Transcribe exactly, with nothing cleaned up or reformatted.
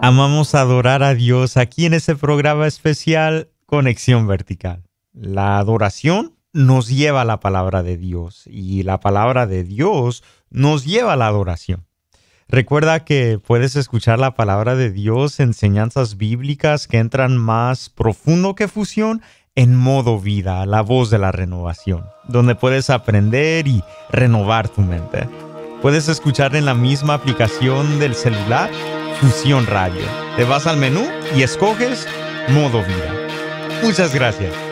Amamos adorar a Dios aquí en este programa especial Conexión Vertical. La adoración nos lleva a la palabra de Dios y la palabra de Dios nos lleva a la adoración. Recuerda que puedes escuchar la palabra de Dios, enseñanzas bíblicas que entran más profundo que fusión en modo vida, la voz de la renovación, donde puedes aprender y renovar tu mente. Puedes escuchar en la misma aplicación del celular Fusión Radio. Te vas al menú y escoges modo vida. Muchas gracias.